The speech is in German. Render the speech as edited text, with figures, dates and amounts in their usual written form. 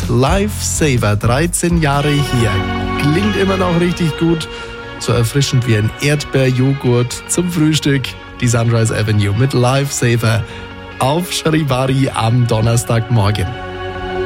Lifesaver, 13 Jahre hier. Klingt immer noch richtig gut. So erfrischend wie ein Erdbeerjoghurt zum Frühstück. Die Sunrise Avenue mit Lifesaver auf Charivari am Donnerstagmorgen.